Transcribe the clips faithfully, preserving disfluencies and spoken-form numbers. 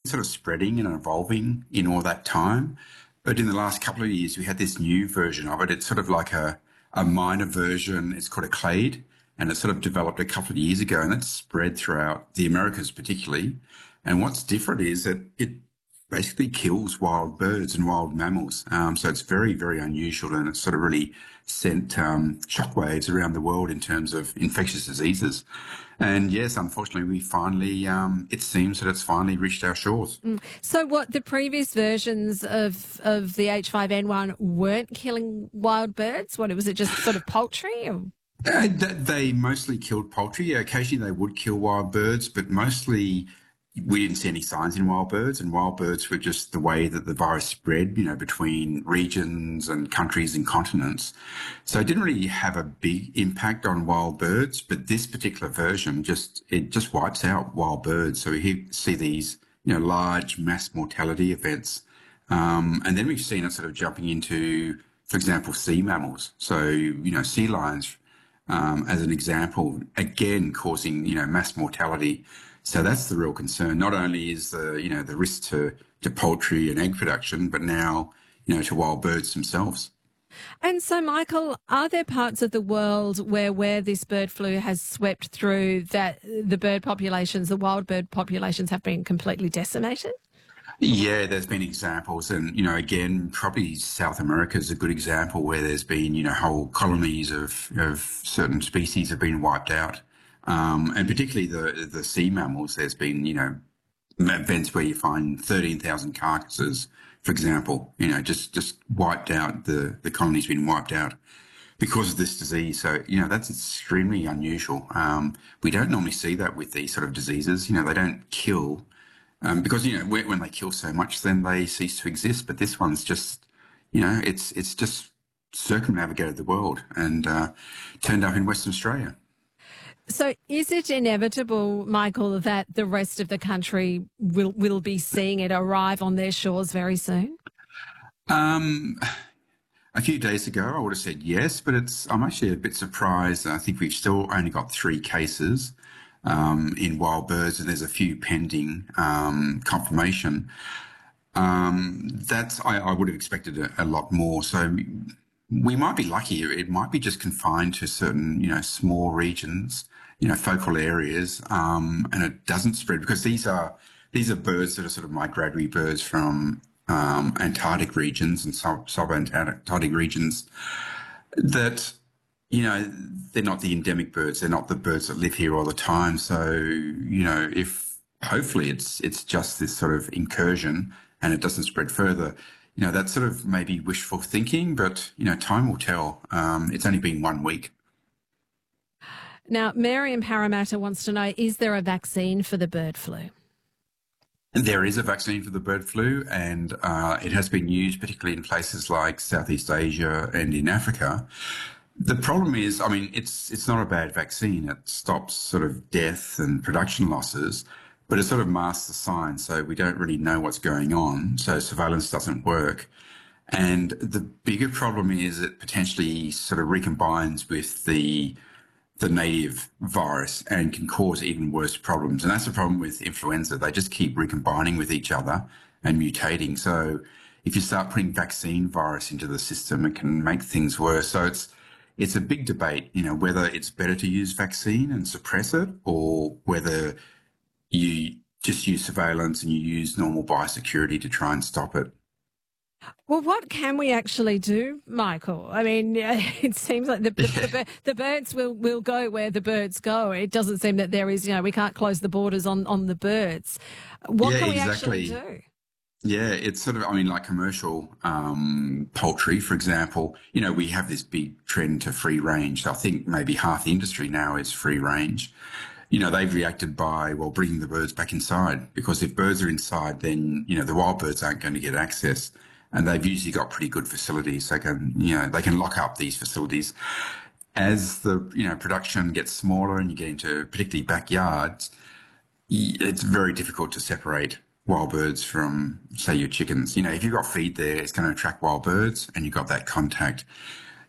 sort of spreading and evolving in all that time. But in the last couple of years, we had this new version of it. It's sort of like a, a minor version. It's called a clade, and it sort of developed a couple of years ago, and it's spread throughout the Americas particularly. And what's different is that it basically kills wild birds and wild mammals. Um, so it's very, very unusual, and it's sort of really sent um, shockwaves around the world in terms of infectious diseases. And yes, unfortunately, we finally, um, it seems that it's finally reached our shores. Mm. So what, the previous versions of, of the H five N one weren't killing wild birds? What, was it just sort of poultry? Or? Uh, th- they mostly killed poultry. Occasionally they would kill wild birds, but mostly we didn't see any signs in wild birds, and wild birds were just the way that the virus spread, you know, between regions and countries and continents. So it didn't really have a big impact on wild birds, but this particular version just, it just wipes out wild birds. So we see these, you know, large mass mortality events. Um, and then we've seen it sort of jumping into, for example, sea mammals. So, you know, sea lions, um, as an example, again, causing, you know, mass mortality. So that's the real concern. Not only is the, you know, the risk to, to poultry and egg production, but now, you know, to wild birds themselves. And so, Michael, are there parts of the world where, where this bird flu has swept through that the bird populations, the wild bird populations have been completely decimated? Yeah, there's been examples, and, you know, again, probably South America is a good example where there's been, you know, whole colonies of, of certain species have been wiped out. Um, and particularly the, the sea mammals, there's been, you know, events where you find thirteen thousand carcasses, for example, you know, just, just wiped out, the, the colony's been wiped out because of this disease. So, you know, that's extremely unusual. Um, we don't normally see that with these sort of diseases. You know, they don't kill um, because, you know, when, when they kill so much, then they cease to exist. But this one's just, you know, it's, it's just circumnavigated the world and uh, turned up in Western Australia. So is it inevitable, Michael, that the rest of the country will, will be seeing it arrive on their shores very soon? Um, a few days ago, I would have said yes, but it's, I'm actually a bit surprised. I think we've still only got three cases um, in wild birds, and there's a few pending um, confirmation. Um, that's, I, I would have expected a, a lot more. So we might be lucky. It might be just confined to certain, you know, small regions, you know, focal areas, um, and it doesn't spread because these are these are birds that are sort of migratory birds from um, Antarctic regions and sub sub-Antarctic regions that, you know, they're not the endemic birds. They're not the birds that live here all the time. So, you know, if hopefully it's it's just this sort of incursion and it doesn't spread further. You know, that's sort of maybe wishful thinking, but, you know, time will tell. Um, it's only been one week. Now, Mary in Parramatta wants to know, is there a vaccine for the bird flu? There is a vaccine for the bird flu, and uh, it has been used particularly in places like Southeast Asia and in Africa. The problem is, I mean, it's it's not a bad vaccine. It stops sort of death and production losses, but it sort of masks the signs, so we don't really know what's going on. So surveillance doesn't work. And the bigger problem is it potentially sort of recombines with the the native virus and can cause even worse problems. And that's the problem with influenza. They just keep recombining with each other and mutating. So if you start putting vaccine virus into the system, it can make things worse. So it's it's a big debate, you know, whether it's better to use vaccine and suppress it or whether you just use surveillance and you use normal biosecurity to try and stop it. Well, what can we actually do, Michael? I mean, it seems like the, the, the, the birds will, will go where the birds go. It doesn't seem that there is, you know, we can't close the borders on, on the birds. What yeah, can we exactly. actually do? Yeah, it's sort of, I mean, like commercial um, poultry, for example, you know, we have this big trend to free range. So I think maybe half the industry now is free range. You know, they've reacted by, well, bringing the birds back inside, because if birds are inside, then, you know, the wild birds aren't going to get access. And they've usually got pretty good facilities. They can, you know, they can lock up these facilities. As the, you know, production gets smaller and you get into particularly backyards, it's very difficult to separate wild birds from, say, your chickens. You know, if you've got feed there, it's going to attract wild birds and you've got that contact.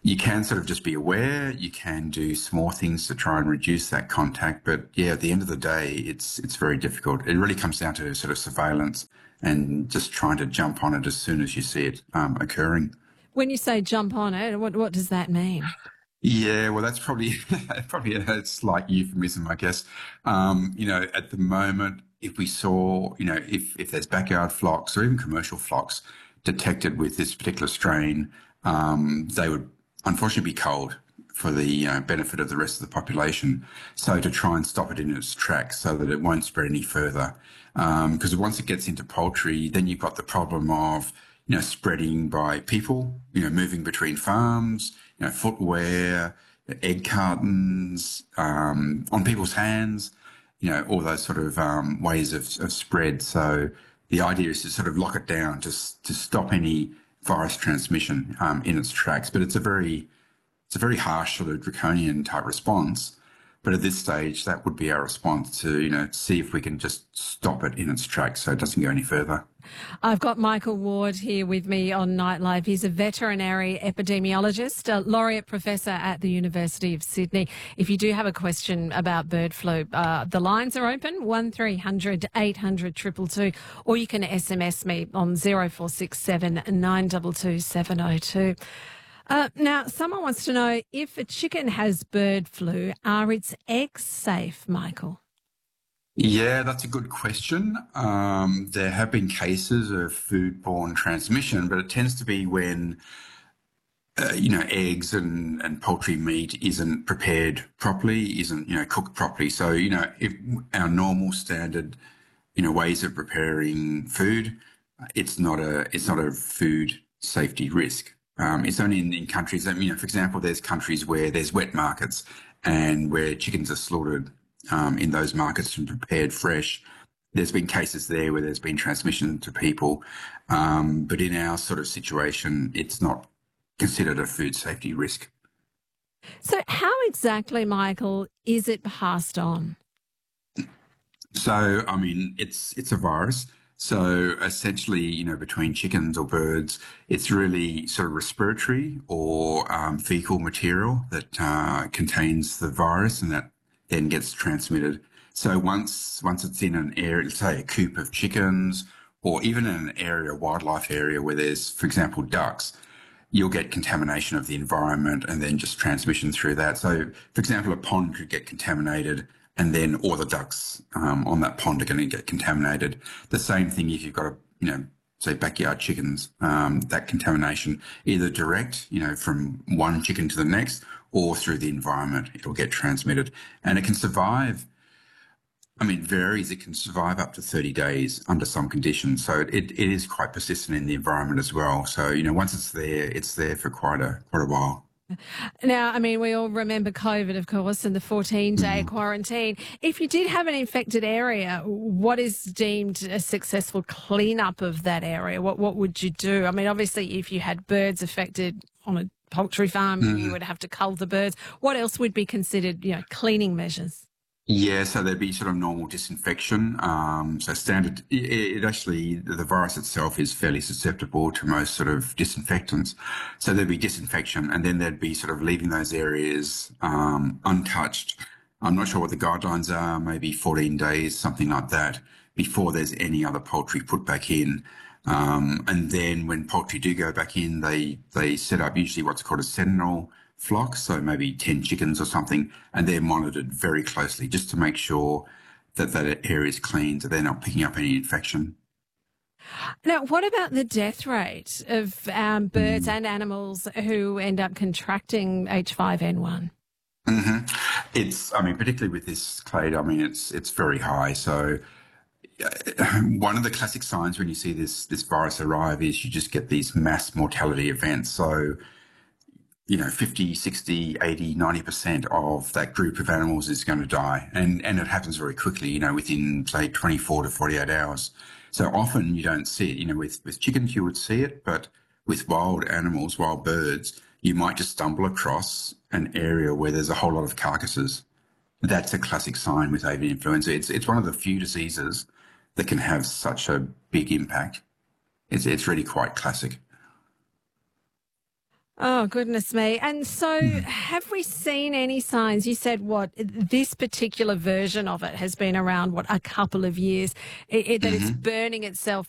You can sort of just be aware. You can do small things to try and reduce that contact. But yeah, at the end of the day, it's it's very difficult. It really comes down to sort of surveillance and just trying to jump on it as soon as you see it um, occurring. When you say jump on it, what what does that mean? Yeah, well, that's probably probably a slight euphemism, I guess. Um, you know, at the moment, if we saw, you know, if if there's backyard flocks or even commercial flocks detected with this particular strain, um, they would unfortunately be culled for the uh, benefit of the rest of the population. So to try and stop it in its tracks so that it won't spread any further. Because once it gets into poultry, then you've got the problem of, you know, spreading by people, you know, moving between farms, you know, footwear, egg cartons, um, on people's hands, you know, all those sort of um, ways of, of spread. So the idea is to sort of lock it down, just to stop any virus transmission um, in its tracks. But it's a very, it's a very harsh sort of draconian type response. But at this stage, that would be our response to, you know, see if we can just stop it in its tracks so it doesn't go any further. I've got Michael Ward here with me on Nightlife. He's a veterinary epidemiologist, a laureate professor at the University of Sydney. If you do have a question about bird flu, uh, the lines are open, one three hundred eight hundred two two two, or you can S M S me on zero four six seven nine two two seven zero two. Uh, now, someone wants to know, if a chicken has bird flu, are its eggs safe, Michael? Yeah, that's a good question. Um, there have been cases of foodborne transmission, but it tends to be when, uh, you know, eggs and, and poultry meat isn't prepared properly, isn't, you know, cooked properly. So, you know, if our normal standard, you know, ways of preparing food, it's not a, it's not a food safety risk. Um, it's only in, in countries that, you know, for example, there's countries where there's wet markets and where chickens are slaughtered um, in those markets and prepared fresh. There's been cases there where there's been transmission to people. Um, but in our sort of situation, it's not considered a food safety risk. So how exactly, Michael, is it passed on? So, I mean, it's it's a virus. So essentially, you know, between chickens or birds, it's really sort of respiratory or um, fecal material that uh, contains the virus, and that then gets transmitted. So once once it's in an area, say a coop of chickens, or even in an area, a wildlife area where there's, for example, ducks, you'll get contamination of the environment and then just transmission through that. So, for example, a pond could get contaminated, and then all the ducks um, on that pond are going to get contaminated. The same thing if you've got a, you know, say backyard chickens, um, that contamination, either direct, you know, from one chicken to the next, or through the environment, it'll get transmitted. And it can survive, I mean, it varies. It can survive up to thirty days under some conditions. So it, it is quite persistent in the environment as well. So, you know, once it's there, it's there for quite a, quite a while. Now, I mean, we all remember COVID, of course, and the fourteen-day quarantine. If you did have an infected area, what is deemed a successful cleanup of that area? What what would you do? I mean, obviously, if you had birds affected on a poultry farm, mm. you would have to cull the birds. What else would be considered, you know, cleaning measures? Yeah, so there'd be sort of normal disinfection. Um, so standard, it, it actually, the virus itself is fairly susceptible to most sort of disinfectants. So there'd be disinfection, and then there'd be sort of leaving those areas um, untouched. I'm not sure what the guidelines are, maybe fourteen days, something like that, before there's any other poultry put back in. Um, and then when poultry do go back in, they, they set up usually what's called a sentinel flock, so maybe ten chickens or something, and they're monitored very closely just to make sure that that area is clean, so they're not picking up any infection. Now, what about the death rate of um, birds mm. and animals who end up contracting H five N one? Mm-hmm. It's, I mean, particularly with this clade, I mean, it's it's very high. So uh, one of the classic signs when you see this this virus arrive is you just get these mass mortality events. So you know, fifty, sixty, eighty, ninety percent of that group of animals is going to die. And, and it happens very quickly, you know, within, say, twenty-four to forty-eight hours. So often you don't see it. You know, with, with chickens, you would see it, but with wild animals, wild birds, you might just stumble across an area where there's a whole lot of carcasses. That's a classic sign with avian influenza. It's, it's one of the few diseases that can have such a big impact. It's, it's really quite classic. Oh, goodness me. And so have we seen any signs? You said what, this particular version of it has been around, what, a couple of years, it, it, that it's burning itself